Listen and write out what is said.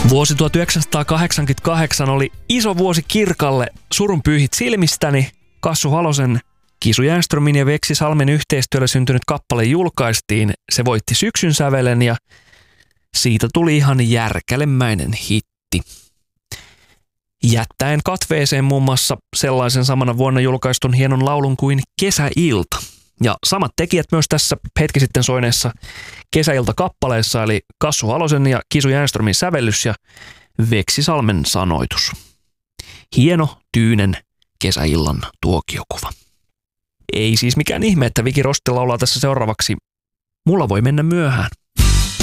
Vuosi 1988 oli iso vuosi Kirkalle. Surun pyyhit silmistäni. Kassu Halosen, Kisu Jänströmin ja Veksi Salmen yhteistyöllä syntynyt kappale julkaistiin. Se voitti syksyn sävelen ja siitä tuli ihan järkälemäinen hitti. Jättäen katveeseen muun muassa sellaisen samana vuonna julkaistun hienon laulun kuin Kesäilta. Ja samat tekijät myös tässä hetki sitten soineessa Kesäilta-kappaleessa, eli Kassu Halosen ja Kisu Jänströmin sävellys ja Veksi Salmen sanoitus. Hieno, tyynen kesäillan tuokiokuva. Ei siis mikään ihme, että Viki Rosti laulaa tässä seuraavaksi Mulla voi mennä myöhään.